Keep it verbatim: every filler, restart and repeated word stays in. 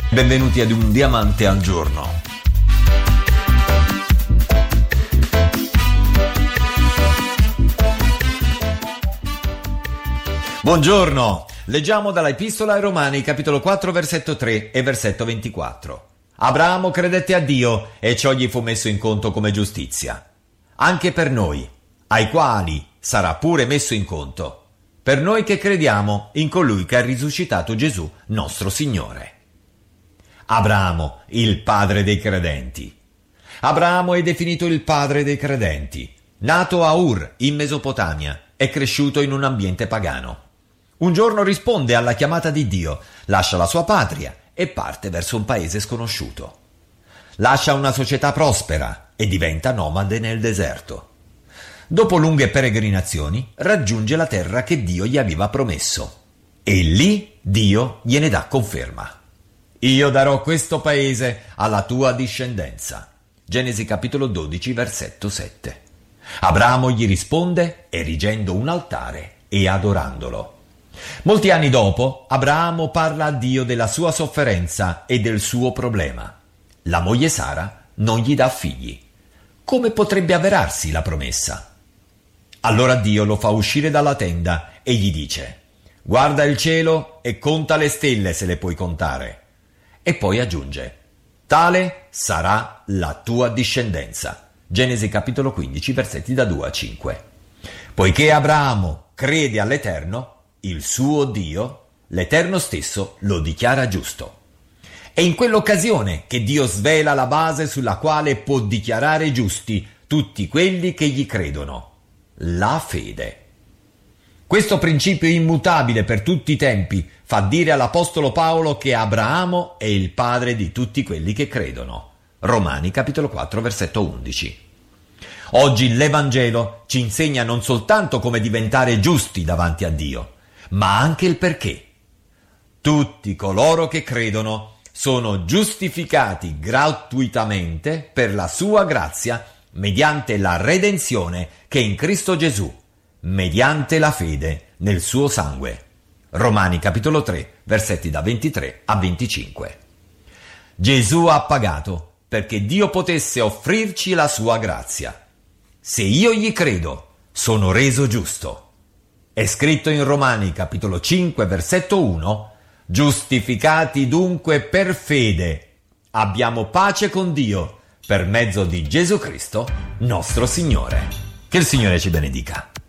Benvenuti ad Un Diamante al Giorno. Buongiorno! Leggiamo dalla Epistola ai Romani, capitolo quattro, versetto tre e versetto ventiquattro. Abramo credette a Dio e ciò gli fu messo in conto come giustizia. Anche per noi, ai quali sarà pure messo in conto, per noi che crediamo in colui che ha risuscitato Gesù, nostro Signore. Abramo, il padre dei credenti. Abramo è definito il padre dei credenti. Nato a Ur, in Mesopotamia, è cresciuto in un ambiente pagano. Un giorno risponde alla chiamata di Dio, lascia la sua patria e parte verso un paese sconosciuto. Lascia una società prospera e diventa nomade nel deserto. Dopo lunghe peregrinazioni raggiunge la terra che Dio gli aveva promesso e lì Dio gliene dà conferma. Io darò questo paese alla tua discendenza. Genesi capitolo dodici, versetto sette. Abramo gli risponde erigendo un altare e adorandolo. Molti anni dopo, Abramo parla a Dio della sua sofferenza e del suo problema. La moglie Sara non gli dà figli. Come potrebbe avverarsi la promessa? Allora Dio lo fa uscire dalla tenda e gli dice: guarda il cielo e conta le stelle se le puoi contare. E poi aggiunge: tale sarà la tua discendenza. Genesi capitolo quindici, versetti da due a cinque. Poiché Abramo crede all'Eterno, il suo Dio, l'Eterno stesso lo dichiara giusto. È in quell'occasione che Dio svela la base sulla quale può dichiarare giusti tutti quelli che gli credono: la fede. Questo principio immutabile per tutti i tempi fa dire all'Apostolo Paolo che Abramo è il padre di tutti quelli che credono. Romani capitolo quattro, versetto undici. Oggi l'Evangelo ci insegna non soltanto come diventare giusti davanti a Dio, ma anche il perché. Tutti coloro che credono sono giustificati gratuitamente per la sua grazia mediante la redenzione che è in Cristo Gesù, mediante la fede nel suo sangue. Romani capitolo tre, versetti da ventitré a venticinque. Gesù ha pagato perché Dio potesse offrirci la sua grazia. Se io gli credo, sono reso giusto. È scritto in Romani capitolo cinque, versetto uno: giustificati dunque per fede, abbiamo pace con Dio per mezzo di Gesù Cristo, nostro Signore. Che il Signore ci benedica.